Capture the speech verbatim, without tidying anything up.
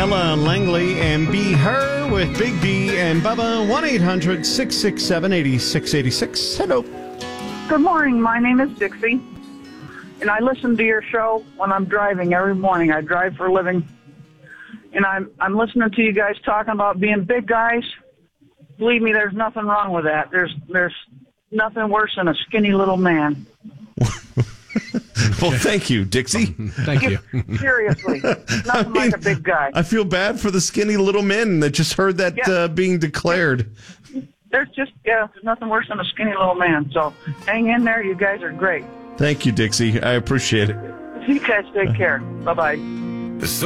Ella Langley and Be Her with Big B and Bubba. one eight hundred six six seven eight six eight six. Hello. Good morning. My name is Dixie, and I listen to your show when I'm driving every morning. I drive for a living, and I'm I'm listening to you guys talking about being big guys. Believe me, there's nothing wrong with that. There's there's nothing worse than a skinny little man. Well, thank you, Dixie. Thank you. Seriously, nothing I mean, like a big guy. I feel bad for the skinny little men that just heard that yeah. uh, being declared. There's just, yeah, there's nothing worse than a skinny little man. So hang in there. You guys are great. Thank you, Dixie. I appreciate it. You guys take care. Bye-bye.